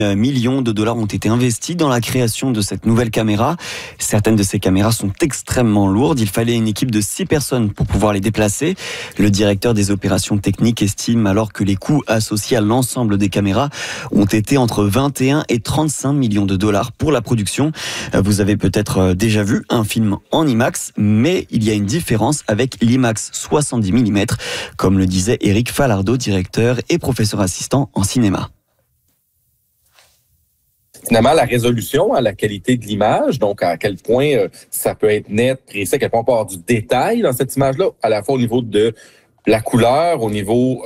Millions de dollars ont été investis dans la création de cette nouvelle caméra. Certaines de ces caméras sont extrêmement lourdes. Il fallait une équipe de 6 personnes pour pouvoir les déplacer. Le directeur des opérations techniques estime alors que les coûts associés à l'ensemble des caméras ont été entre 21 et 35 millions de dollars pour la production. Vous avez peut-être déjà vu un film en IMAX, mais il y a une différence avec l'IMAX 70 mm, comme le disait Éric Falardeau, directeur et professeur assistant en cinéma. Finalement, la résolution, la qualité de l'image, donc à quel point ça peut être net, précis, à quel point on peut avoir du détail dans cette image-là, à la fois au niveau de la couleur, au niveau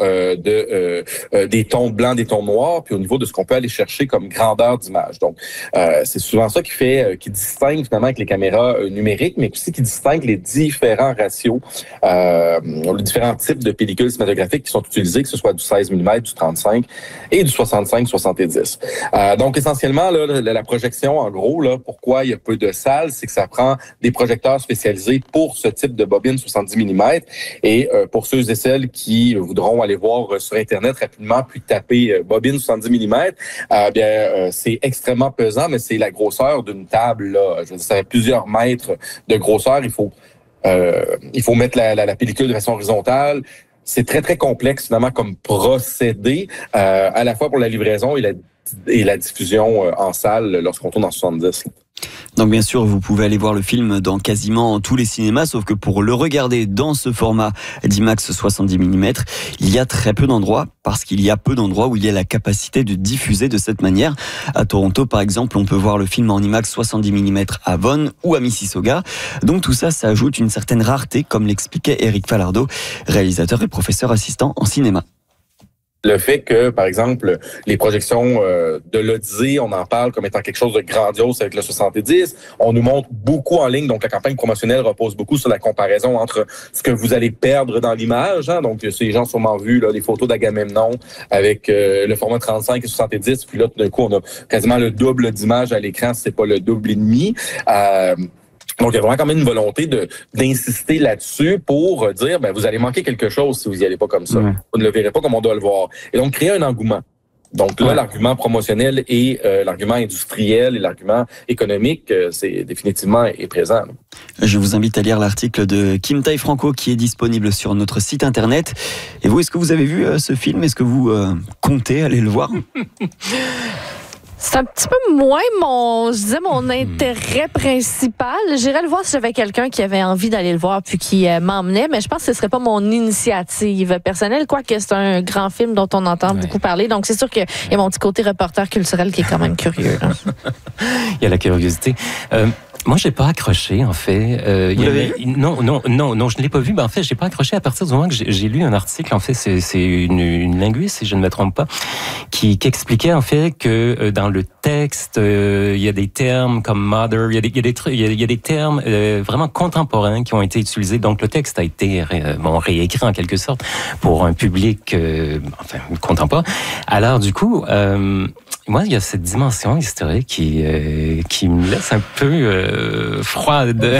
des tons blancs, des tons noirs, puis au niveau de ce qu'on peut aller chercher comme grandeur d'image. Donc, c'est souvent ça qui distingue finalement avec les caméras numériques, mais aussi qui distingue les différents ratios, les différents types de pellicules cinématographiques qui sont utilisées, que ce soit du 16 mm, du 35 et du 65-70. Donc, essentiellement, là, la projection, en gros, là, pourquoi il y a peu de salles, c'est que ça prend des projecteurs spécialisés pour ce type de bobine 70 mm. Et pour ceux et celles qui voudront aller voir sur Internet rapidement, puis taper bobine 70 mm, c'est extrêmement pesant, mais c'est la grosseur d'une table, là. Je veux dire, ça fait plusieurs mètres de grosseur. Il faut mettre la pellicule de façon horizontale. C'est très, très complexe, finalement, comme procédé, à la fois pour la livraison et la diffusion en salle lorsqu'on tourne en 70. Donc bien sûr, vous pouvez aller voir le film dans quasiment tous les cinémas, sauf que pour le regarder dans ce format d'IMAX 70 mm, il y a très peu d'endroits, parce qu'il y a peu d'endroits où il y a la capacité de diffuser de cette manière. À Toronto, par exemple, on peut voir le film en IMAX 70 mm à Vaughan ou à Mississauga. Donc tout ça, ça ajoute une certaine rareté, comme l'expliquait Éric Falardeau, réalisateur et professeur assistant en cinéma. Le fait que, par exemple, les projections de l'Odyssée, on en parle comme étant quelque chose de grandiose avec le 70. On nous montre beaucoup en ligne, donc la campagne promotionnelle repose beaucoup sur la comparaison entre ce que vous allez perdre dans l'image. Hein, donc, ces gens ont sûrement vu là, les photos d'Agamemnon avec le format 35 et 70. Puis là, tout d'un coup, on a quasiment le double d'image à l'écran, si c'est pas le double et demi. Donc, il y a vraiment quand même une volonté d'insister là-dessus pour dire, vous allez manquer quelque chose si vous y allez pas comme ça. Vous ne le verrez pas comme on doit le voir. Et donc, créer un engouement. Donc là, l'argument promotionnel et l'argument industriel et l'argument économique, c'est définitivement est présent. Je vous invite à lire l'article de Kim Tai-Franco qui est disponible sur notre site internet. Et vous, est-ce que vous avez vu ce film? Est-ce que vous comptez aller le voir? C'est un petit peu moins mon intérêt principal. J'irais le voir si j'avais quelqu'un qui avait envie d'aller le voir puis qui m'emmenait, mais je pense que ce serait pas mon initiative personnelle, quoique c'est un grand film dont on entend beaucoup parler. Donc c'est sûr qu'il y a mon petit côté reporter culturel qui est quand même curieux. Il y a la curiosité. Moi, j'ai pas accroché, en fait. Non, je ne l'ai pas vu. Mais en fait, j'ai pas accroché à partir du moment que j'ai lu un article. En fait, c'est une linguiste, si je ne me trompe pas, qui expliquait en fait que dans le texte, il y a des termes comme mother, il y a des termes vraiment contemporains qui ont été utilisés. Donc, le texte a été réécrit en quelque sorte pour un public contemporain. Alors, du coup, moi, il y a cette dimension historique qui me laisse un peu froide.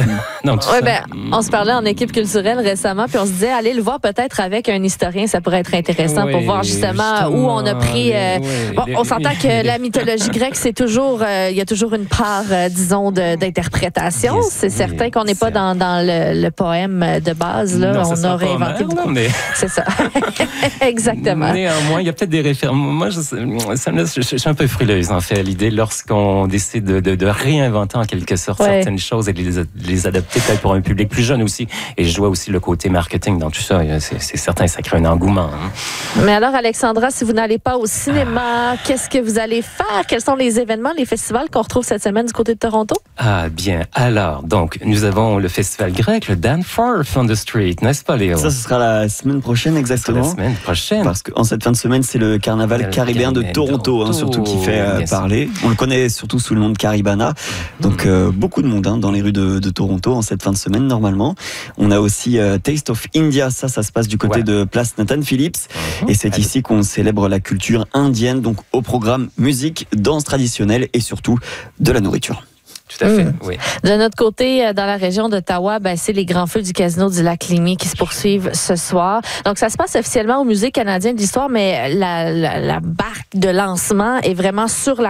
On se parlait en équipe culturelle récemment, puis on se disait, allez le voir peut-être avec un historien, ça pourrait être intéressant pour voir justement où on a pris... on s'entend que la mythologie grecque, c'est toujours... il y a toujours une part, disons, d'interprétation. C'est certain qu'on n'est pas dans le poème de base. Là. On aurait inventé beaucoup. Mais... C'est ça. Exactement. Néanmoins, il y a peut-être des références. Moi, je suis un peu frileuse, en fait, à l'idée, lorsqu'on décide de réinventer en quelque sorte certaines choses et de les adapter peut-être pour un public plus jeune aussi. Et je vois aussi le côté marketing dans tout ça. C'est certain, ça crée un engouement. Hein. Mais alors, Alexandra, si vous n'allez pas au cinéma, qu'est-ce que vous allez faire? Quels sont les événements, les festivals qu'on retrouve cette semaine du côté de Toronto? Ah, bien. Alors, donc, nous avons le festival grec, le Danforth on the Street, n'est-ce pas, Léo? Ça, ce sera la semaine prochaine, exactement. La semaine prochaine. Parce qu'en cette fin de semaine, c'est le carnaval caribéen de Toronto, surtout qui fait parler. On le connaît surtout sous le nom de Caribana. Donc, beaucoup de monde dans les rues de Toronto en cette fin de semaine, normalement. On a aussi Taste of India. Ça se passe du côté de Place Nathan Phillips. Et c'est ici qu'on célèbre la culture indienne. Donc, au programme musique, danse traditionnelle et surtout de la nourriture. Tout à fait, oui. De notre côté, dans la région d'Ottawa, c'est les grands feux du casino du lac Lémy qui se poursuivent ce soir. Donc, ça se passe officiellement au Musée canadien de l'histoire, mais la barque de lancement est vraiment sur la